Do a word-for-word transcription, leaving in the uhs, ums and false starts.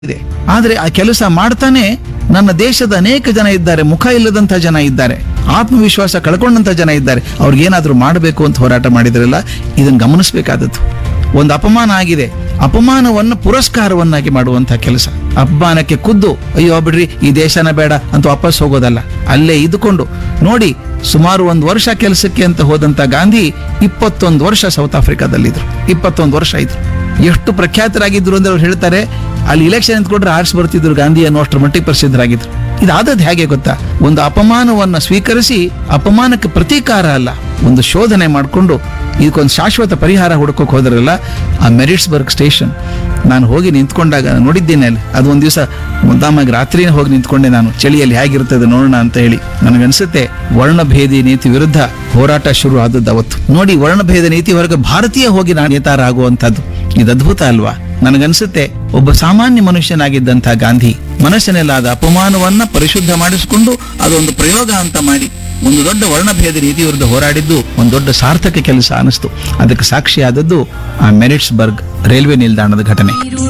ಇದೆ. ಆದ್ರೆ ಆ ಕೆಲಸ ಮಾಡ್ತಾನೆ ನನ್ನ ದೇಶದ ಅನೇಕ ಜನ ಇದ್ದಾರೆ, ಮುಖ ಇಲ್ಲದಂತ ಜನ ಇದ್ದಾರೆ, ಆತ್ಮವಿಶ್ವಾಸ ಕಳ್ಕೊಂಡಂತ ಜನ ಇದ್ದಾರೆ. ಅವ್ರಿಗೇನಾದ್ರೂ ಮಾಡಬೇಕು ಅಂತ ಹೋರಾಟ ಮಾಡಿದ್ರಲ್ಲ, ಇದನ್ನು ಗಮನಿಸಬೇಕಾದದ್ದು. ಒಂದು ಅಪಮಾನ ಆಗಿದೆ, ಅಪಮಾನವನ್ನು ಪುರಸ್ಕಾರವನ್ನಾಗಿ ಮಾಡುವಂತಹ ಕೆಲಸ. ಅಪಮಾನಕ್ಕೆ ಖುದ್ದು ಅಯ್ಯೋ ಬಿಡ್ರಿ ಈ ದೇಶನ ಬೇಡ ಅಂತ ವಾಪಸ್ ಹೋಗೋದಲ್ಲ, ಅಲ್ಲೇ ಇದ್ದುಕೊಂಡು ನೋಡಿ. ಸುಮಾರು ಒಂದು ವರ್ಷ ಕೆಲಸಕ್ಕೆ ಅಂತ ಹೋದಂತ ಗಾಂಧಿ ಇಪ್ಪತ್ತೊಂದು ವರ್ಷ ಸೌತ್ ಆಫ್ರಿಕಾದಲ್ಲಿದ್ರು. ಇಪ್ಪತ್ತೊಂದು ವರ್ಷ ಇದ್ರು. ಎಷ್ಟು ಪ್ರಖ್ಯಾತರಾಗಿದ್ರು ಅಂದ್ರೆ ಅವ್ರು ಹೇಳ್ತಾರೆ, ಅಲ್ಲಿ ಇಲೆಕ್ಷನ್ ನಿಂತ್ಕೊಂಡ್ರೆ ಆರ್ಸ್ ಬರ್ತಿದ್ರು ಗಾಂಧಿ ಅನ್ನೋಷ್ಟರ ಮಟ್ಟಿಗೆ ಪ್ರಸಿದ್ಧರಾಗಿದ್ರು. ಇದಾದದ್ದು ಹೇಗೆ ಗೊತ್ತಾ? ಒಂದು ಅಪಮಾನವನ್ನ ಸ್ವೀಕರಿಸಿ, ಅಪಮಾನಕ್ಕೆ ಪ್ರತೀಕಾರ ಅಲ್ಲ, ಒಂದು ಶೋಧನೆ ಮಾಡಿಕೊಂಡು ಇದಕ್ಕೊಂದು ಶಾಶ್ವತ ಪರಿಹಾರ ಹುಡುಕೋಕೆ ಹೋದ್ರಲ್ಲ, ಆ ಮೆರಿಟ್ಸ್ಬರ್ಗ್ ಸ್ಟೇಷನ್ ನಾನು ಹೋಗಿ ನಿಂತ್ಕೊಂಡಾಗ ನೋಡಿದ್ದೇನೆ. ಅಲ್ಲಿ ಅದು ಒಂದು ದಿವಸ ಮುದ್ದಾಮಾಗಿ ರಾತ್ರಿನೇ ಹೋಗಿ ನಿಂತ್ಕೊಂಡೆ ನಾನು, ಚಳಿಯಲ್ಲಿ ಹೇಗಿರ್ತದೆ ನೋಡೋಣ ಅಂತ ಹೇಳಿ. ನನಗನ್ಸುತ್ತೆ ವರ್ಣಭೇದಿ ನೀತಿ ವಿರುದ್ಧ ಹೋರಾಟ ಶುರು ಆದದ್ದು ಅವತ್ತು. ನೋಡಿ, ವರ್ಣಭೇದ ನೀತಿ ಹೊರಗೆ ಭಾರತೀಯ ಹೋಗಿ ನಾನು ನೇತಾರ ಆಗುವಂತದ್ದು, ಇದು ಅದ್ಭುತ ಅಲ್ವಾ? ನನಗನ್ಸುತ್ತೆ ಒಬ್ಬ ಸಾಮಾನ್ಯ ಮನುಷ್ಯನಾಗಿದ್ದಂಥ ಗಾಂಧಿ ಮನಸ್ಸಿನಲ್ಲಾದ ಅಪಮಾನವನ್ನ ಪರಿಶುದ್ಧ ಮಾಡಿಸಿಕೊಂಡು ಅದೊಂದು ಪ್ರಯೋಗ ಅಂತ ಮಾಡಿ ಒಂದು ದೊಡ್ಡ ವರ್ಣಭೇದ ರೀತಿ ವಿರುದ್ಧ ಹೋರಾಡಿದ್ದು ಒಂದು ದೊಡ್ಡ ಸಾರ್ಥಕ ಕೆಲಸ ಅನಿಸ್ತು. ಅದಕ್ಕೆ ಸಾಕ್ಷಿಯಾದದ್ದು ಆ ಮೆರಿಟ್ಸ್ಬರ್ಗ್ ರೈಲ್ವೆ ನಿಲ್ದಾಣದ ಘಟನೆ.